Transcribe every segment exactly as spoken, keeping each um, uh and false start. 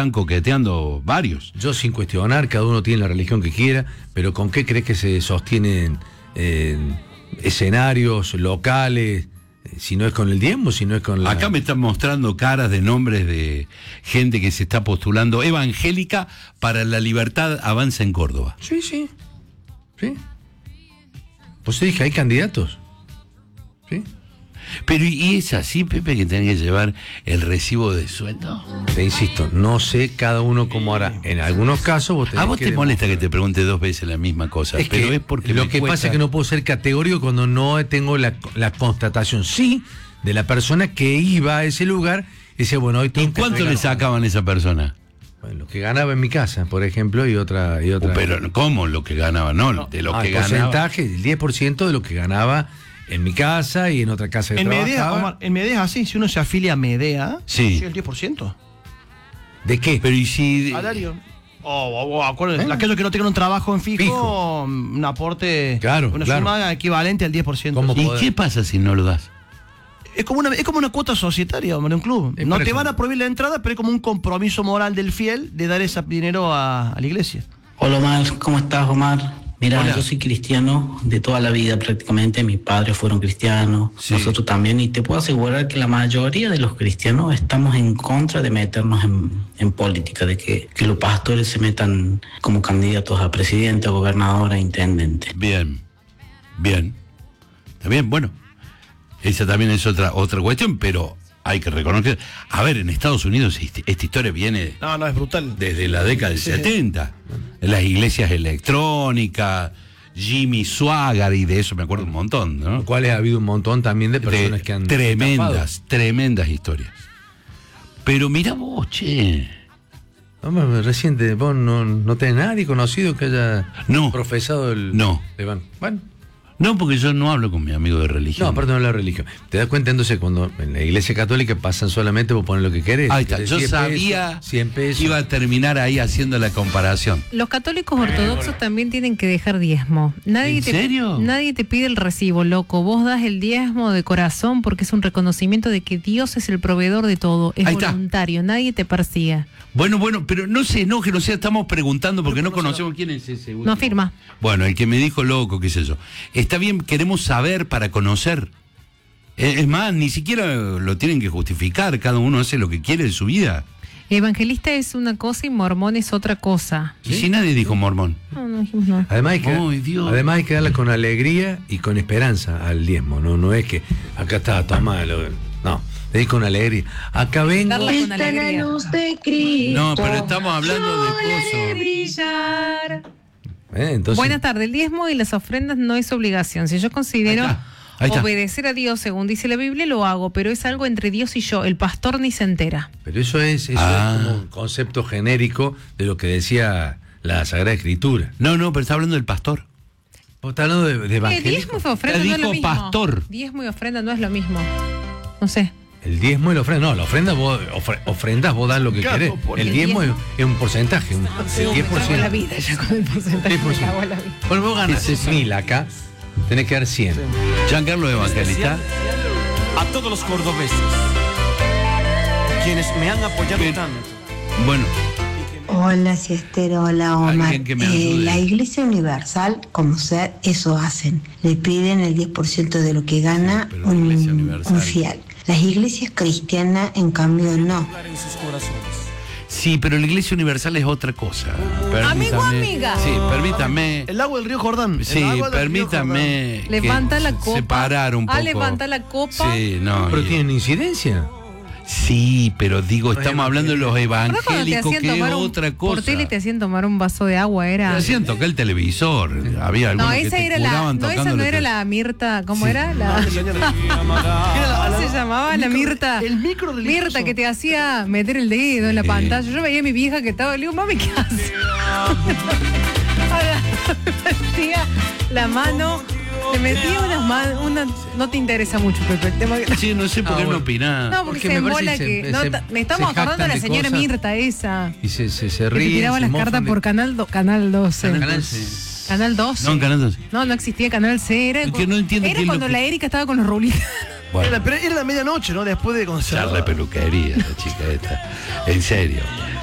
están coqueteando varios. Yo sin cuestionar, cada uno tiene la religión que quiera, pero ¿con qué crees que se sostienen eh, escenarios locales? Si no es con el diezmo, si no es con la... Acá me están mostrando caras de nombres de gente que se está postulando. Evangélica para la Libertad Avanza en Córdoba. Sí, sí. Sí. Pues te dije, hay candidatos. Sí. Pero ¿y es así, Pepe, que tenés que llevar el recibo de sueldo? Te insisto, no sé cada uno cómo hará. En algunos casos vos tenés ¿A vos que te molesta demostrar. que te pregunte dos veces la misma cosa? Es pero que es porque lo me que cuesta... pasa es que no puedo ser categórico cuando no tengo la, la constatación, sí, de la persona que iba a ese lugar y decía, bueno, hoy tengo ¿Y que cuánto le entregar- sacaban a esa persona? Bueno, lo que ganaba en mi casa, por ejemplo, y otra... Y otra Pero ¿cómo lo que ganaba? No, de lo Ah, que el ganaba. porcentaje, el diez por ciento de lo que ganaba en mi casa y en otra casa que En Medea, trabajaba. Omar, en Medea es así, si uno se afilia a Medea, Sí. el diez por ciento. ¿De qué? Pero ¿y si...? Salario. O, o, o acuérdense, ¿Eh? aquellos que no tengan un trabajo en fijo, Fijo. un aporte, Claro, una claro. suma equivalente al diez por ciento. ¿Cómo? ¿Y poder. qué pasa si no lo das? Es como una, es como una cuota societaria, hombre, un club. Es No por te eso. van a prohibir la entrada, pero es como un compromiso moral del fiel de dar ese dinero a, a la iglesia. Hola Omar, ¿cómo estás Omar? Mira, Hola. yo soy cristiano de toda la vida prácticamente, mis padres fueron cristianos, Sí. nosotros también, y te puedo asegurar que la mayoría de los cristianos estamos en contra de meternos en, en política, de que, que los pastores se metan como candidatos a presidente, a gobernador, a intendente. Bien, bien. Está bien, bueno. Esa también es otra, otra cuestión, pero hay que reconocer... A ver, en Estados Unidos este- esta historia viene No, no, es brutal. desde la década del setenta. Las iglesias electrónicas, Jimmy Swaggart, y de eso me acuerdo un montón, ¿no? Lo cual ha habido un montón también de personas De que han... tremendas, estafado. tremendas historias. Pero mira vos, che. Hombre, reciente, vos no, no tenés nadie conocido que haya No. profesado el... No. el- Bueno, No, porque yo no hablo con mi amigo de religión. no, aparte no es la religión. Te das cuenta entonces cuando en la iglesia católica pasan solamente vos pones lo que querés. Ahí está, Querés yo cien sabía pesos, cien pesos. que iba a terminar ahí haciendo la comparación. Los católicos ortodoxos también tienen que dejar diezmo. Nadie ¿En te, serio? Nadie te pide el recibo, loco. Vos das el diezmo de corazón porque es un reconocimiento de que Dios es el proveedor de todo. Es Ahí está. voluntario, nadie te persigue. Bueno, bueno, pero no se enojen, o sea, estamos preguntando porque no conocemos quién es ese último. No afirma. Bueno, el que me dijo loco, qué sé yo. Está bien, queremos saber para conocer. Es es más, ni siquiera lo tienen que justificar, cada uno hace lo que quiere de su vida. Evangelista es una cosa y mormón es otra cosa. Y si nadie dijo mormón. No, no dijimos nada. Además hay, que, Ay, Dios. además hay que darle con alegría y con esperanza al diezmo, no no es que acá está, toma, lo- no, le di con alegría. Acá vengo. Darla con Está la alegría. luz de Cristo. No, pero estamos hablando de cosas. Brillar. ¿eh? Entonces, Buenas tardes. El diezmo y las ofrendas no es obligación. Si yo considero Ahí está, ahí está. obedecer a Dios según dice la Biblia, lo hago, pero es algo entre Dios y yo. El pastor ni se entera. pero eso es, eso Ah. es como un concepto genérico de lo que decía la Sagrada Escritura. No, no, pero está hablando del pastor. Vos estás hablando de, de Eh, evangelismo. diezmo y ofrenda Te no es lo dijo mismo. pastor. Diezmo y ofrenda no es lo mismo. No sé. El diezmo y la ofrenda. No, la ofrenda vos ofre- ofrendas, vos das lo que Claro, querés. por El el diezmo es, diezmo. es un porcentaje, un, el diez por Me cago en la ciento. vida ya con el porcentaje. Me cago en la vida. Bueno, vos ganas mil acá, tenés que dar cien. Giancarlo Evangelista. A todos los cordobeses, quienes me han apoyado Pero- tanto. Bueno, Hola, Siestero, hola, Omar. Alguien que me Eh, ayude. la Iglesia Universal, como sea, eso hacen. Le piden el diez por ciento de lo que gana Pero la Iglesia un, Universal. un fiel. Las iglesias cristianas, en cambio, no. Hablar en sus corazones. sí, pero la Iglesia Universal es otra cosa. Amigo, Permítame- amiga. Sí, permítame. El agua del río Jordán. el Sí, agua del río permítame. que Levanta la copa. Separar un poco. Ah, levanta la copa. Sí, no. Pero y- tienen incidencia. Sí, pero digo, No es estamos hablando de los ¿Recuerdas cuando te evangélicos, hacían que es tomar un, otra cosa. por tele te hacían tomar un vaso de agua? Era. Te hacían tocar el televisor. Había algunos No, que esa te era la. curaban No, esa tocando no la era tele. la Mirta. ¿Cómo era? La. Era la- ¿Cómo se llamaba? La micro- Mirta. el micro religioso. Mirta que te hacía meter el dedo en la Sí. pantalla. Yo veía a mi vieja que estaba. Le digo, mami, ¿qué haces? Metía la mano. Le metía unas manos. Una... No te interesa mucho, Pepe, el tema que. Sí, no sé por Ah, qué no bueno. opinás. No, porque, Porque se me parece embola que que. se- no, se- ta- me estamos se acordando de la jactan de señora cosas. Mirta esa. Y se, se, se Que te ríen. tiraba se las mofan cartas de- por Canal, do- canal doce. Canal Canal doce. Canal doce. No, en Canal doce. No, no existía Canal C. Era, Es que no entiendo era qué es lo cuando que- la Erika estaba con los rulitos. Bueno, Era, pero era la medianoche, ¿no? Después de charla de concert. peluquería, la chica esta. En serio. Pero no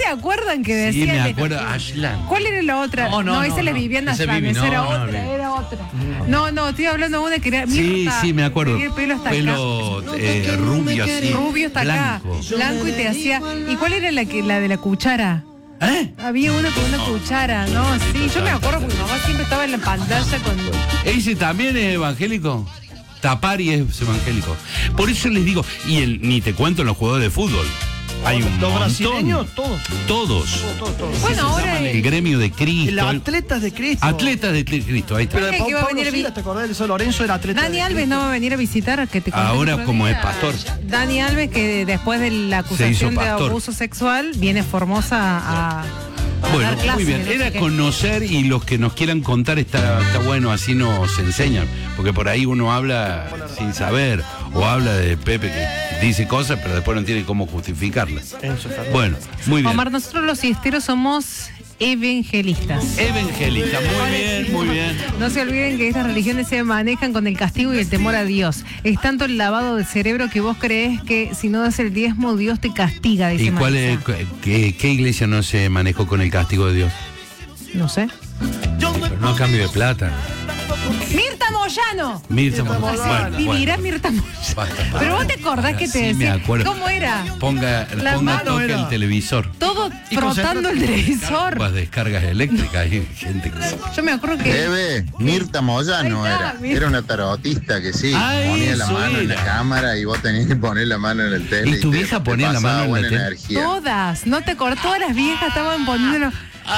se acuerdan que Sí, decían? me acuerdo, Ashland. ¿Cuál era la otra? No, no, no, no, esa no. es Viviana Esa es Ashland, Vivi, esa era no, no, otra, Vivi. era otra. No, no, estoy hablando de una que era Sí, Mirta, sí, me acuerdo. tenía el pelo hasta acá. Pelo eh, rubio así. Rubio hasta blanco. acá, blanco y te hacía. ¿Y cuál era la que la de la cuchara? ¿Eh? Había uno con una cuchara, ¿no? Sí, yo me acuerdo porque mi mamá siempre estaba en la pantalla con. ¿Ese también es evangélico? Tapari es evangélico. Por eso les digo, y el, ni te cuento en los jugadores de fútbol. Hay un Los montón. brasileños, todos. Todos. Todos, todos. Bueno, Se ahora llaman el- el gremio de Cristo. Los el- atletas de Cristo. Atletas de Cristo, ahí está. Pero de Dije Pau- que iba a Pablo venir a vi- Silas, ¿te acordás de eso? Lorenzo era atleta. Dani de Alves Cristo. no va a venir a visitar, a que te conté Ahora el otro como día. es pastor. Dani Alves, que después de la acusación de pastor. abuso sexual, viene Formosa a, a Bueno, dar clases. muy bien. no sé Era qué. conocer y los que nos quieran contar está, está bueno, así nos enseñan. Porque por ahí uno habla sin saber o habla de Pepe que dice cosas, pero después no tiene cómo justificarlas. Enzo Fernández. Bueno, muy bien. Omar, nosotros los siesteros somos evangelistas. Evangelista, muy bien, muy bien. No se olviden que estas religiones se manejan con el castigo y el temor a Dios. Es tanto el lavado de cerebro que vos crees que si no das el diezmo, Dios te castiga, dice ¿Y cuál es, Marisa. qué, qué iglesia no se manejó con el castigo de Dios? No sé. Pero no a cambio de plata. ¡Mirta Moyano! Mirta Mirta Moyano. Moyano. Vivirá bueno. Mirta Moyano. Basta, basta. Pero vos te acordás Ahora que te sí me decía. acuerdo. ¿Cómo era? Ponga, La ponga mano toque era. el televisor. Todo Y frotando el televisor. Aguas, descargas eléctricas, hay gente que... Yo me acuerdo que. Bebe, Mirta Moyano Ahí está, era. Mirta. Era una tarotista que sí, Ah, ponía la eso mano en la era. cámara y vos tenías que poner la mano en el tele. ¿Y tu te- vieja te ponía la pasaba mano en buena el tele? energía. Todas, no te acordás, todas las viejas estaban poniéndolo.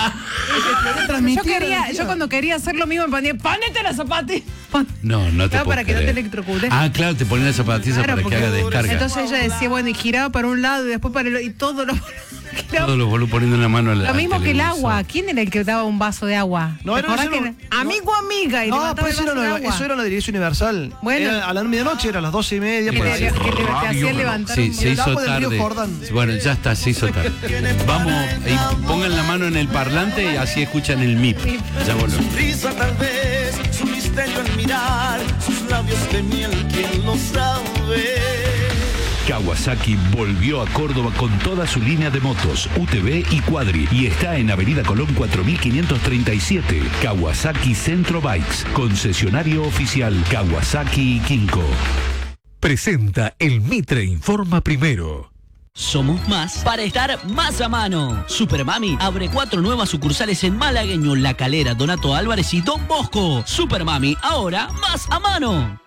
Yo quería, yo cuando quería hacer lo mismo me ponía, ponete las zapatillas. Pon- No, no te Claro, puedo para que no te creer. electrocutes. Ah, claro, te ponen las zapatillas Claro, para que porque- haga descarga. Entonces ella decía, bueno, y giraba para un lado y después para el otro, y todo lo. Todos los boludos poniendo la mano al Lo al mismo que el televisor. agua. ¿Quién era el que daba un vaso de agua? No, ¿Te era- acordás eso que no- era amigo amiga y No, levantaba pero el eso era, vaso de la, agua? eso era la dirección universal. Bueno. Era a la medianoche, era a las doce y media. Que por le, ahí. que le- te hacía levantar Sí, un- se el hizo agua del río tarde. Jordán. Bueno, ya está, se hizo tarde. Vamos, y pongan la mano en el parlante y así escuchan el M I P. Ya volvemos. Risa tal vez, su misterio al mirar, sus labios de miel, ¿quién lo sabe? Kawasaki volvió a Córdoba con toda su línea de motos, U T V y Quadri, y está en Avenida Colón cuatro mil quinientos treinta y siete. Kawasaki Centro Bikes, concesionario oficial Kawasaki y Kinko. Presenta el Mitre Informa Primero. Somos más para estar más a mano. Supermami abre cuatro nuevas sucursales en Malagueño, La Calera, Donato Álvarez y Don Bosco. Supermami, ahora más a mano.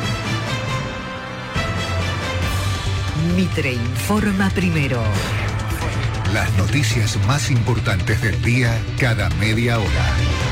Mitre Informa Primero. Las noticias más importantes del día cada media hora.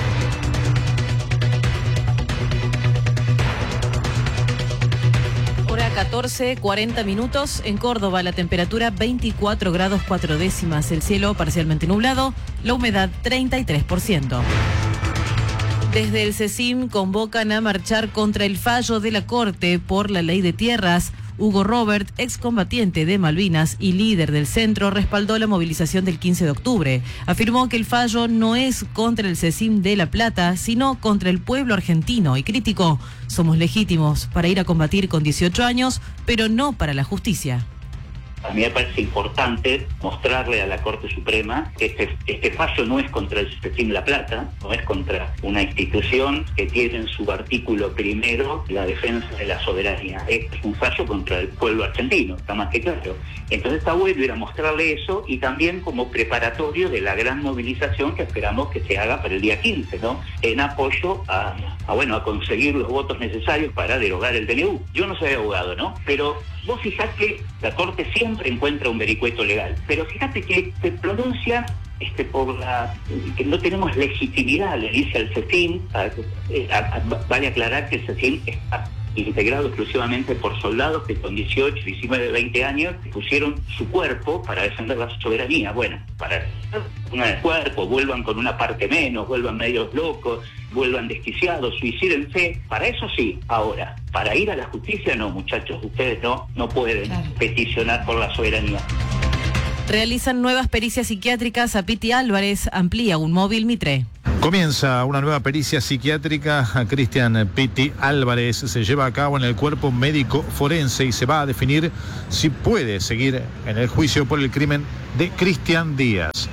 Hora catorce, cuarenta minutos. En Córdoba la temperatura veinticuatro grados cuatro décimas. El cielo parcialmente nublado. La humedad treinta y tres por ciento. Desde el CECIM convocan a marchar contra el fallo de la Corte por la ley de tierras. Hugo Robert, excombatiente de Malvinas y líder del centro, respaldó la movilización del quince de octubre. Afirmó que el fallo no es contra el CECIM de La Plata, sino contra el pueblo argentino y criticó: somos legítimos para ir a combatir con dieciocho años, pero no para la justicia. A mí me parece importante mostrarle a la Corte Suprema que este, este fallo no es contra el CECIM La Plata, no es contra una institución que tiene en su artículo primero la defensa de la soberanía. Es un fallo contra el pueblo argentino, está más que claro. Entonces está bueno ir a mostrarle eso y también como preparatorio de la gran movilización que esperamos que se haga para el día quince, ¿no? En apoyo a, a, bueno, a conseguir los votos necesarios para derogar el D N U. Yo no soy abogado, ¿no? Pero vos fijás que la Corte siempre encuentra un vericueto legal, pero fíjate que se pronuncia este, por la que no tenemos legitimidad, le dice al CECIM. A, a, a, vale aclarar que el CECIM está integrado exclusivamente por soldados que con dieciocho, diecinueve, veinte años pusieron su cuerpo para defender la soberanía. Bueno, para una de cuerpo, vuelvan con una parte menos, vuelvan medios locos, vuelvan desquiciados, suicídense. Para eso sí. Ahora, para ir a la justicia no, muchachos, ustedes no, no pueden claro. peticionar por la soberanía. Realizan nuevas pericias psiquiátricas a Piti Álvarez, amplía un móvil Mitre. Comienza una nueva pericia psiquiátrica a Cristian Piti Álvarez. Se lleva a cabo en el cuerpo médico forense y se va a definir si puede seguir en el juicio por el crimen de Cristian Díaz.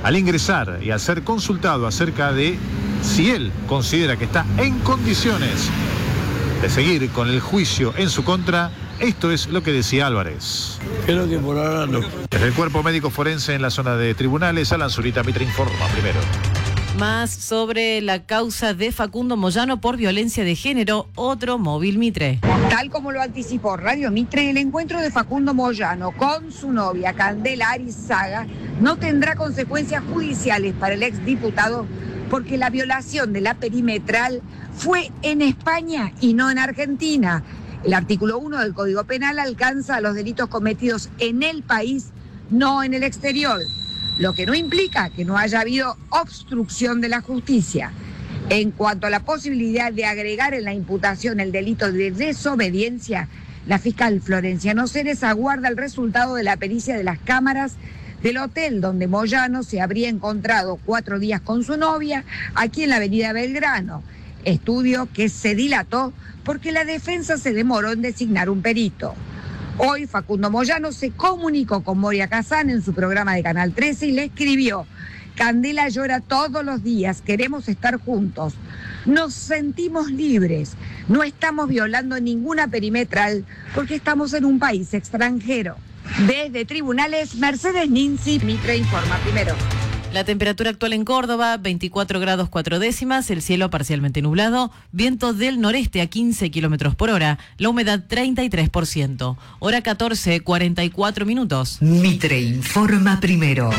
al ingresar y al ser consultado acerca de si él considera que está en condiciones de seguir con el juicio en su contra, esto es lo que decía Álvarez. Creo que por ahora no. Desde el cuerpo médico forense en la zona de tribunales, Alan Zurita, Mitre informa primero. Más sobre la causa de Facundo Moyano por violencia de género, otro móvil Mitre. Tal como lo anticipó Radio Mitre, el encuentro de Facundo Moyano con su novia Candela Arizaga no tendrá consecuencias judiciales para el exdiputado porque la violación de la perimetral fue en España y no en Argentina. El artículo uno del Código Penal alcanza a los delitos cometidos en el país, no en el exterior, lo que no implica que no haya habido obstrucción de la justicia. En cuanto a la posibilidad de agregar en la imputación el delito de desobediencia, la fiscal Florencia Noceres aguarda el resultado de la pericia de las cámaras del hotel donde Moyano se habría encontrado cuatro días con su novia, aquí en la avenida Belgrano. Estudio que se dilató porque la defensa se demoró en designar un perito. Hoy Facundo Moyano se comunicó con Moria Kazán en su programa de Canal trece y le escribió: Candela llora todos los días, queremos estar juntos, nos sentimos libres, no estamos violando ninguna perimetral porque estamos en un país extranjero. Desde tribunales, Mercedes Ninzi, Mitre informa primero. La temperatura actual en Córdoba, veinticuatro grados cuatro décimas, el cielo parcialmente nublado, viento del noreste a quince kilómetros por hora, la humedad treinta y tres por ciento. Hora catorce, cuarenta y cuatro minutos. Mitre informa primero.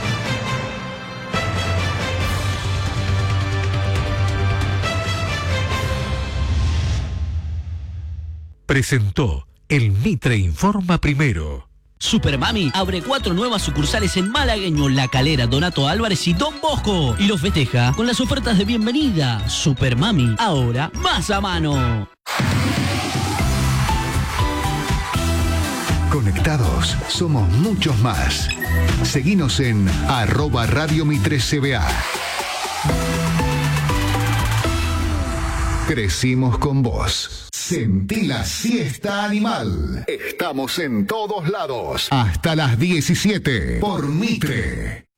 Presentó el Mitre informa primero. Supermami abre cuatro nuevas sucursales en Malagueño, La Calera, Donato Álvarez y Don Bosco. Y los festeja con las ofertas de bienvenida. Supermami, ahora más a mano. Conectados, somos muchos más. Seguinos en arroba Radio Mitre C B A. Crecimos con vos. Sentí la siesta animal. Estamos en todos lados. Hasta las diecisiete por Mitre.